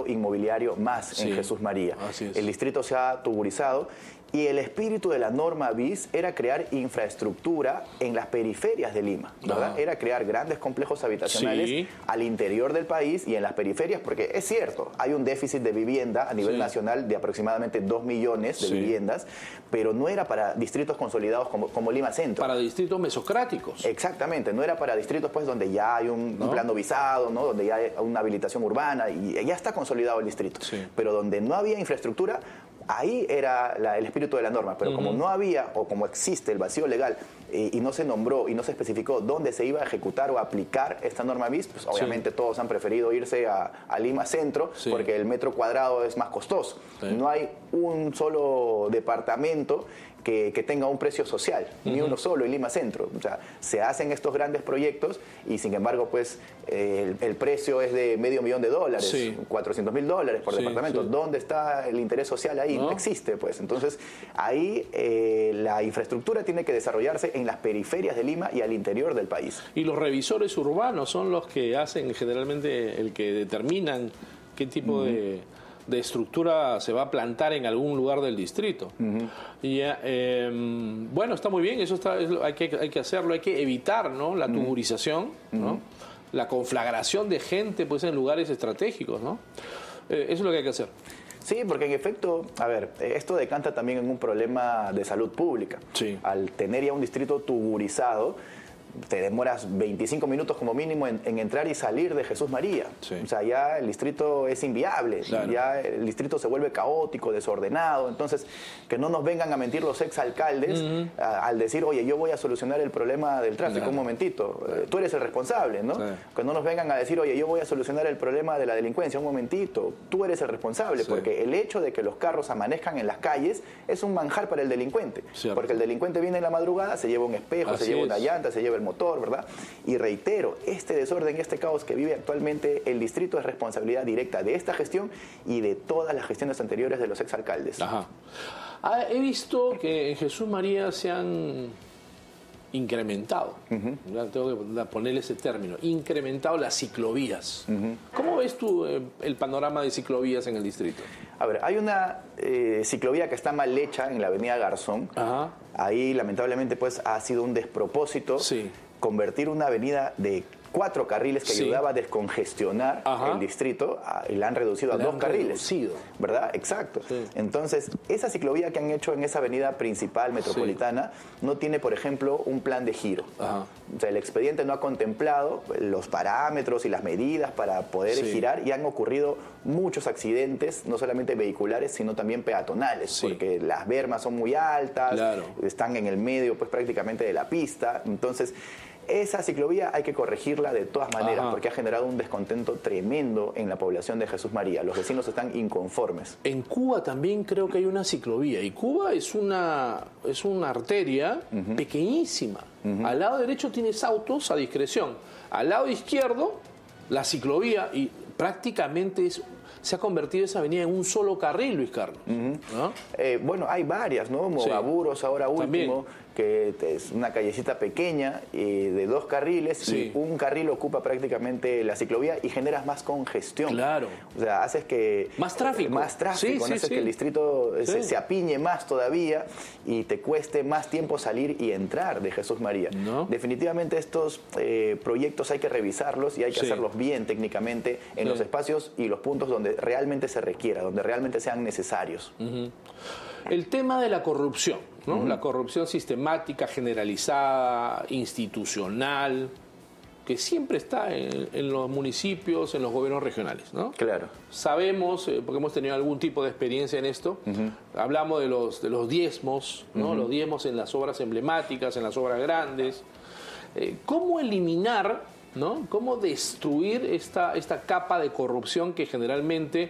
proyecto inmobiliario más en Jesús María. El distrito se ha tuburizado y el espíritu de la norma bis era crear infraestructura en las periferias de Lima, ¿verdad? Era crear grandes complejos habitacionales al interior del país y en las periferias, porque es cierto, hay un déficit de vivienda a nivel nacional de aproximadamente 2 millones de viviendas, pero no era para distritos consolidados como Lima Centro. Para distritos mesocráticos. Exactamente, no era para distritos pues donde ya hay un plano visado, ¿no? Donde ya hay una habilitación urbana y ya está consolidado el distrito. Pero donde no había infraestructura, ahí era el espíritu de la norma, pero como no había o como existe el vacío legal y no se nombró y no se especificó dónde se iba a ejecutar o aplicar esta norma bis, pues obviamente todos han preferido irse a Lima Centro porque el metro cuadrado es más costoso. No hay un solo departamento que tenga un precio social, ni uno solo en Lima Centro. O sea, se hacen estos grandes proyectos y sin embargo pues el precio es de $500,000, $400,000 por departamento. ¿Dónde está el interés social ahí? No existe, pues. Entonces ahí la infraestructura tiene que desarrollarse en las periferias de Lima y al interior del país. Y los revisores urbanos son los que hacen generalmente el que determinan qué tipo de estructura se va a plantar en algún lugar del distrito. Y, bueno, está muy bien, eso hay que hacerlo, hay que evitar, ¿no?, la tuburización, ¿no?, la conflagración de gente pues en lugares estratégicos, ¿no? Eso es lo que hay que hacer. Sí, porque en efecto, a ver, esto decanta también en un problema de salud pública. Al tener ya un distrito tuburizado, te demoras 25 minutos como mínimo en entrar y salir de Jesús María. O sea, ya el distrito es inviable, ya el distrito se vuelve caótico, desordenado. Entonces, que no nos vengan a mentir los exalcaldes al decir, oye, yo voy a solucionar el problema del tráfico, un momentito, tú eres el responsable, ¿no? Que no nos vengan a decir, oye, yo voy a solucionar el problema de la delincuencia, un momentito, tú eres el responsable, porque el hecho de que los carros amanezcan en las calles es un manjar para el delincuente, porque el delincuente viene en la madrugada, se lleva un espejo, se lleva una llanta, se lleva el motor, ¿verdad? Y reitero, este desorden, este caos que vive actualmente el distrito es responsabilidad directa de esta gestión y de todas las gestiones anteriores de los exalcaldes. He visto que en Jesús María se han incrementado, tengo que ponerle ese término, incrementado las ciclovías. ¿Cómo ves tú el panorama de ciclovías en el distrito? A ver, hay una ciclovía que está mal hecha en la avenida Garzón. Ahí lamentablemente pues ha sido un despropósito convertir una avenida de 4 carriles que ayudaba a descongestionar el distrito y la han reducido a 2 carriles. ¿Verdad? Exacto. Entonces, esa ciclovía que han hecho en esa avenida principal metropolitana no tiene, por ejemplo, un plan de giro. O sea, el expediente no ha contemplado los parámetros y las medidas para poder girar y han ocurrido muchos accidentes, no solamente vehiculares, sino también peatonales, porque las bermas son muy altas, están en el medio pues prácticamente de la pista. Entonces, esa ciclovía hay que corregirla de todas maneras porque ha generado un descontento tremendo en la población de Jesús María. Los vecinos están inconformes. En Cuba también creo que hay una ciclovía y Cuba es una arteria pequeñísima. Al lado derecho tienes autos a discreción. Al lado izquierdo la ciclovía y prácticamente se ha convertido esa avenida en un solo carril, Luis Carlos. ¿No? Bueno, hay varias, ¿no? Mogaburos ahora último, que es una callecita pequeña de 2 carriles y un carril ocupa prácticamente la ciclovía y generas más congestión. O sea, haces que... Más tráfico. Haces que el distrito se apiñe más todavía y te cueste más tiempo salir y entrar de Jesús María. Definitivamente estos proyectos hay que revisarlos y hay que hacerlos bien técnicamente en los espacios y los puntos donde realmente se requiera, donde realmente sean necesarios. El tema de la corrupción, ¿no? La corrupción sistemática, generalizada, institucional, que siempre está en los municipios, en los gobiernos regionales, ¿no? Sabemos, porque hemos tenido algún tipo de experiencia en esto, hablamos de los diezmos, ¿no? Los diezmos en las obras emblemáticas, en las obras grandes. ¿Cómo eliminar, ¿no? ¿Cómo destruir esta capa de corrupción que generalmente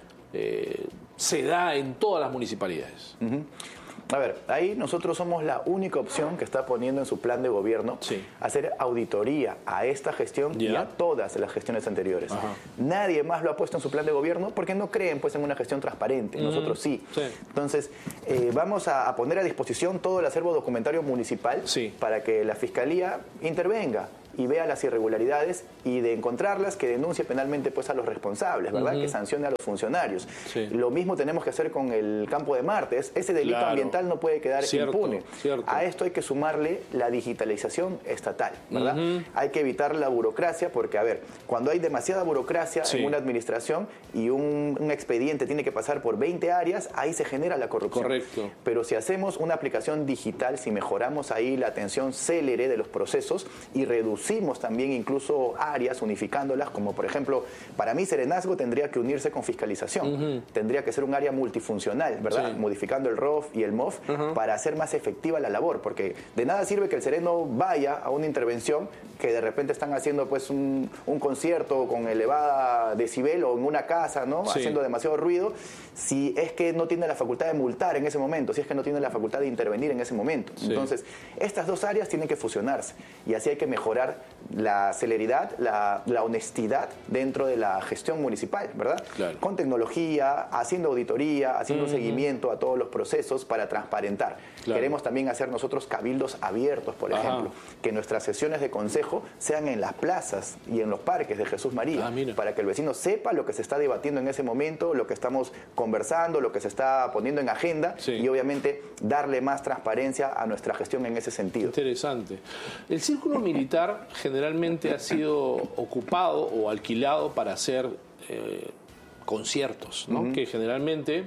se da en todas las municipalidades? A ver, ahí nosotros somos la única opción que está poniendo en su plan de gobierno hacer auditoría a esta gestión y a todas las gestiones anteriores. Nadie más lo ha puesto en su plan de gobierno porque no creen pues en una gestión transparente. Nosotros sí. Entonces, vamos a poner a disposición todo el acervo documentario municipal para que la Fiscalía intervenga y vea las irregularidades y de encontrarlas que denuncie penalmente pues a los responsables, ¿verdad? Que sancione a los funcionarios. Lo mismo tenemos que hacer con el Campo de Marte. Ese delito ambiental no puede quedar impune. A esto hay que sumarle la digitalización estatal, ¿verdad? Hay que evitar la burocracia porque, a ver, cuando hay demasiada burocracia en una administración y un expediente tiene que pasar por 20 áreas, ahí se genera la corrupción. Correcto. Pero si hacemos una aplicación digital, si mejoramos ahí la atención célere de los procesos y reducimos también incluso áreas, unificándolas, como por ejemplo, para mí Serenazgo tendría que unirse con fiscalización. Tendría que ser un área multifuncional, ¿verdad? Modificando el ROF y el MOF para hacer más efectiva la labor, porque de nada sirve que el sereno vaya a una intervención que de repente están haciendo pues un concierto con elevada decibel o en una casa, ¿no? Haciendo demasiado ruido, si es que no tiene la facultad de multar en ese momento, si es que no tiene la facultad de intervenir en ese momento. Entonces, estas dos áreas tienen que fusionarse y así hay que mejorar la celeridad, la honestidad dentro de la gestión municipal, ¿verdad? Con tecnología, haciendo auditoría, haciendo seguimiento a todos los procesos para transparentar. Queremos también hacer nosotros cabildos abiertos, por ejemplo, que nuestras sesiones de consejo sean en las plazas y en los parques de Jesús María, para que el vecino sepa lo que se está debatiendo en ese momento, lo que estamos conversando, lo que se está poniendo en agenda y obviamente darle más transparencia a nuestra gestión en ese sentido. Interesante. El círculo militar generalmente ha sido ocupado o alquilado para hacer conciertos, ¿no? Que generalmente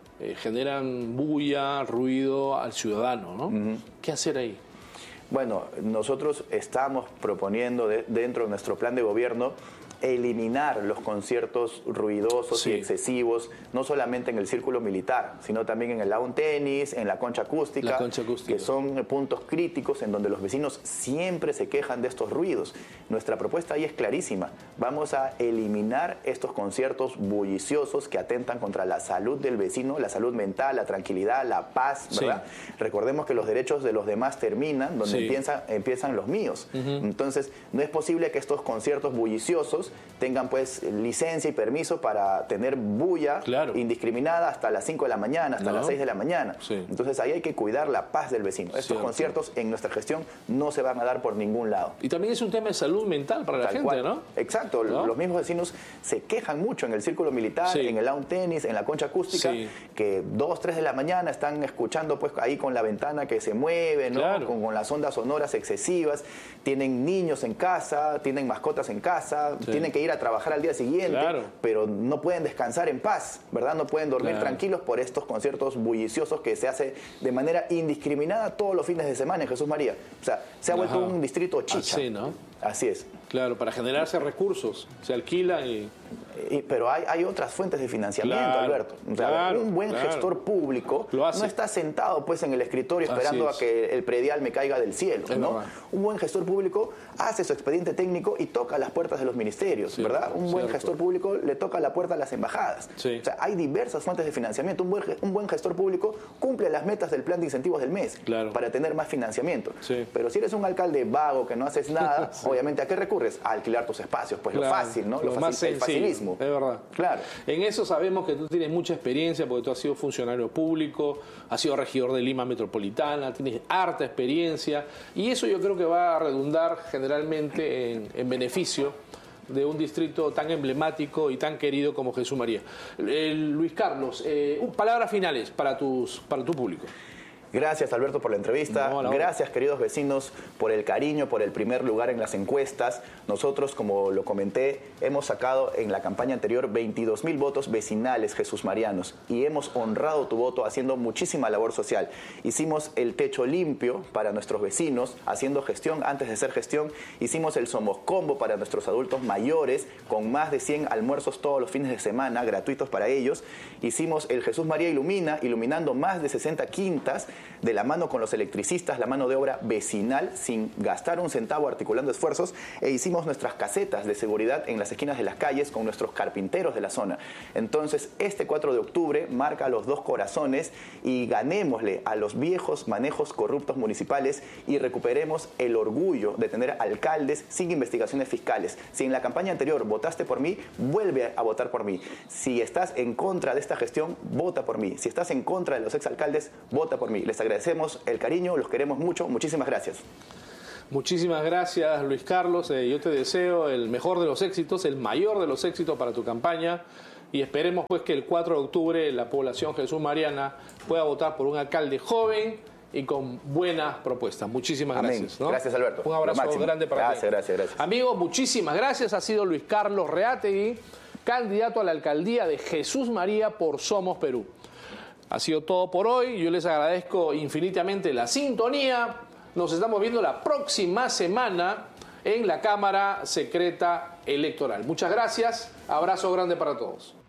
generan bulla, ruido al ciudadano, ¿no? ¿Qué hacer ahí? Bueno, nosotros estamos proponiendo dentro de nuestro plan de gobierno eliminar los conciertos ruidosos y excesivos, no solamente en el círculo militar, sino también en el lawn tenis, en la concha acústica, que son puntos críticos en donde los vecinos siempre se quejan de estos ruidos. Nuestra propuesta ahí es clarísima. Vamos a eliminar estos conciertos bulliciosos que atentan contra la salud del vecino, la salud mental, la tranquilidad, la paz, ¿verdad? Recordemos que los derechos de los demás terminan donde empiezan los míos. Entonces, no es posible que estos conciertos bulliciosos tengan pues licencia y permiso para tener bulla indiscriminada hasta las 5 de la mañana, hasta las 6 de la mañana. Entonces ahí hay que cuidar la paz del vecino. Estos conciertos en nuestra gestión no se van a dar por ningún lado. Y también es un tema de salud mental para la gente, ¿no? Exacto. Los mismos vecinos se quejan mucho en el círculo militar, en el lawn tenis, en la concha acústica, que 2, 3 de la mañana están escuchando pues ahí con la ventana que se mueve, ¿no? Con las ondas sonoras excesivas. Tienen niños en casa, tienen mascotas en casa, tienen que ir a trabajar al día siguiente, pero no pueden descansar en paz, ¿verdad? No pueden dormir tranquilos por estos conciertos bulliciosos que se hace de manera indiscriminada todos los fines de semana en Jesús María. O sea, se ha vuelto un distrito chicha. Así, ¿no? Así es. Claro, para generarse recursos, se alquila pero hay otras fuentes de financiamiento, Alberto. O sea, un buen gestor público no está sentado pues en el escritorio esperando a que el predial me caiga del cielo, ¿no? Un buen gestor público hace su expediente técnico y toca las puertas de los ministerios, ¿verdad? Un buen gestor público le toca la puerta a las embajadas. O sea, hay diversas fuentes de financiamiento. Un buen gestor público cumple las metas del plan de incentivos del mes para tener más financiamiento. Pero si eres un alcalde vago que no haces nada, obviamente, ¿a qué recurres? A alquilar tus espacios. Pues lo fácil, ¿no? El facilismo. Es verdad. Claro. En eso sabemos que tú tienes mucha experiencia porque tú has sido funcionario público, has sido regidor de Lima Metropolitana, tienes harta experiencia y eso yo creo que va a redundar generalmente en beneficio de un distrito tan emblemático y tan querido como Jesús María. Luis Carlos, palabras finales para tu público. Gracias, Alberto, por la entrevista. Gracias, queridos vecinos, por el cariño, por el primer lugar en las encuestas. Nosotros, como lo comenté, hemos sacado en la campaña anterior 22,000 votos vecinales jesúsmarianos y hemos honrado tu voto haciendo muchísima labor social. Hicimos el techo limpio para nuestros vecinos, haciendo gestión antes de ser gestión. Hicimos el Somos Combo para nuestros adultos mayores, con más de 100 almuerzos todos los fines de semana, gratuitos para ellos. Hicimos el Jesús María Ilumina, iluminando más de 60 quintas, de la mano con los electricistas, la mano de obra vecinal, sin gastar un centavo, articulando esfuerzos, e hicimos nuestras casetas de seguridad en las esquinas de las calles con nuestros carpinteros de la zona. Entonces, este 4 de octubre marca los 2 corazones y ganémosle a los viejos manejos corruptos municipales y recuperemos el orgullo de tener alcaldes sin investigaciones fiscales. Si en la campaña anterior votaste por mí, vuelve a votar por mí. Si estás en contra de esta gestión, vota por mí. Si estás en contra de los exalcaldes, vota por mí. Les agradecemos el cariño, los queremos mucho. Muchísimas gracias. Muchísimas gracias, Luis Carlos. Yo te deseo el mejor de los éxitos, el mayor de los éxitos para tu campaña. Y esperemos pues que el 4 de octubre la población Jesús Mariana pueda votar por un alcalde joven y con buenas propuestas. Muchísimas gracias. ¿No? Gracias, Alberto. Un abrazo grande para ti. Gracias. Amigos, muchísimas gracias. Ha sido Luis Carlos Reategui, candidato a la alcaldía de Jesús María por Somos Perú. Ha sido todo por hoy. Yo les agradezco infinitamente la sintonía. Nos estamos viendo la próxima semana en la Cámara Secreta Electoral. Muchas gracias. Abrazo grande para todos.